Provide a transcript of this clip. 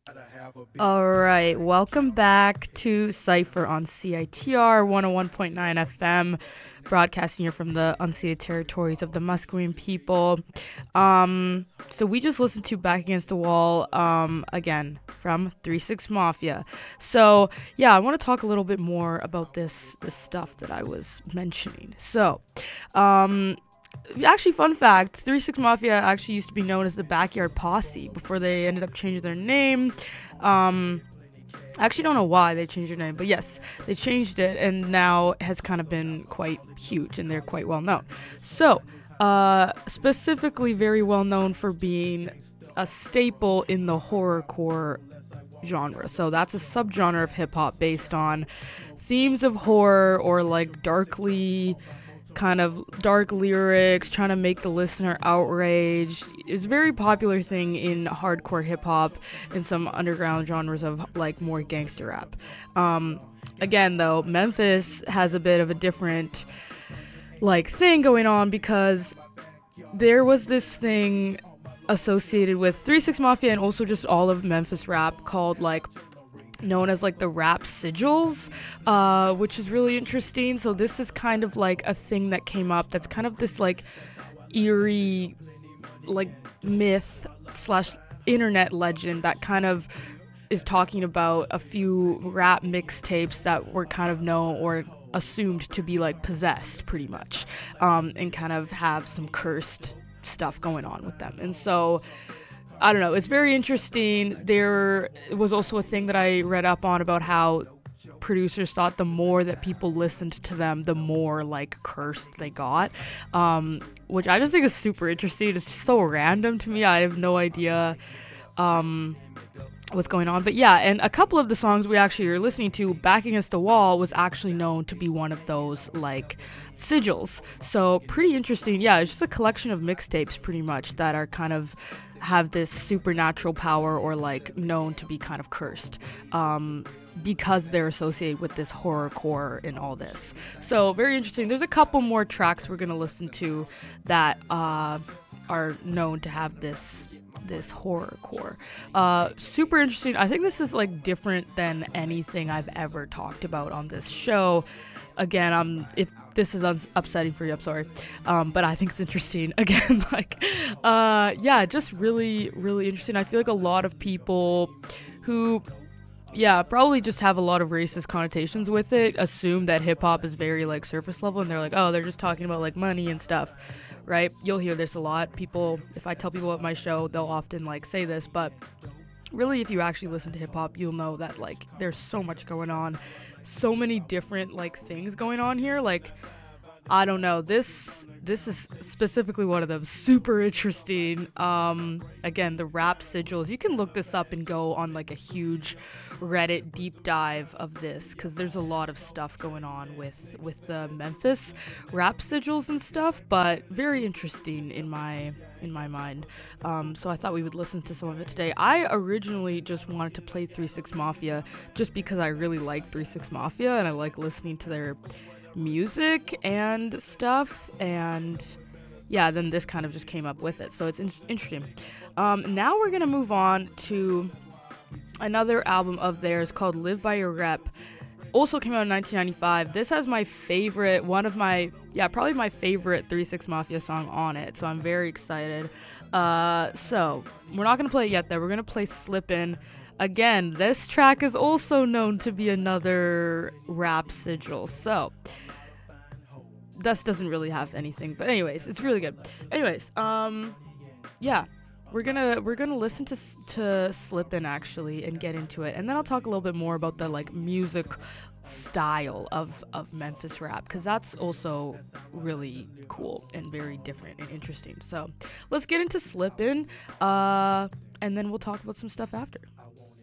All right, welcome back to Cypher on CITR 101.9 FM, broadcasting here from the unceded territories of the Musqueam people. So we just listened to Back Against the Wall, again, from 3-6 Mafia. So, yeah, I want to talk a little bit more about this stuff that I was mentioning. So, actually, fun fact, 3-6 Mafia actually used to be known as the Backyard Posse before they ended up changing their name. I actually don't know why they changed their name, but yes, they changed it, and now it has kind of been quite huge, and they're quite well known. So, specifically very well known for being a staple in the horrorcore genre. So that's a subgenre of hip-hop based on themes of horror or like kind of dark lyrics, trying to make the listener outraged. It's a very popular thing in hardcore hip-hop and some underground genres of like more gangster rap. Again, though, Memphis has a bit of a different like thing going on because there was this thing associated with 3-6 Mafia and also just all of Memphis rap called like known as like the rap sigils, which is really interesting. So this is kind of like a thing that came up that's kind of this like eerie like myth slash internet legend that kind of is talking about a few rap mixtapes that were kind of known or assumed to be like possessed pretty much, and kind of have some cursed stuff going on with them. And so I don't know, it's very interesting. There was also a thing that I read up on about how producers thought the more that people listened to them, the more like cursed they got, which I just think is super interesting. It's just so random to me. I have no idea what's going on. But yeah, and a couple of the songs we actually are listening to, Back Against the Wall, was actually known to be one of those like sigils. So pretty interesting. Yeah, it's just a collection of mixtapes pretty much that are kind of have this supernatural power or like known to be kind of cursed, because they're associated with this horrorcore and all this. So very interesting. There's a couple more tracks we're gonna listen to that are known to have this horrorcore. Super interesting. I think this is like different than anything I've ever talked about on this show. Again, if this is upsetting for you, I'm sorry. But I think it's interesting. Again, like, yeah, just really, really interesting. I feel like a lot of people who, yeah, probably just have a lot of racist connotations with it, assume that hip hop is very like surface level, and they're like, oh, they're just talking about like money and stuff, right? You'll hear this a lot. People, if I tell people at my show, they'll often like say this, but really, if you actually listen to hip hop, you'll know that like there's so much going on, so many different like things going on here. Like, I don't know, this is specifically one of them. Super interesting. Again, the rap sigils. You can look this up and go on like a huge Reddit deep dive of this, because there's a lot of stuff going on with the Memphis rap sigils and stuff. But very interesting in my mind. So I thought we would listen to some of it today. I originally just wanted to play 3-6 Mafia just because I really like 3-6 Mafia and I like listening to their music and stuff, and yeah, then this kind of just came up with it, so it's interesting. Now we're gonna move on to another album of theirs called Live By Your Rep. Also came out in 1995. This has my favorite, probably my favorite 3-6 Mafia song on it, so I'm very excited. So we're not gonna play it yet though. We're gonna play Slippin'. Again, this track is also known to be another rap sigil, so this doesn't really have anything, but anyways, it's really good. Anyways, yeah, we're gonna listen to Slippin' actually and get into it, and then I'll talk a little bit more about the like music style of Memphis rap, because that's also really cool and very different and interesting. So let's get into Slippin', and then we'll talk about some stuff after.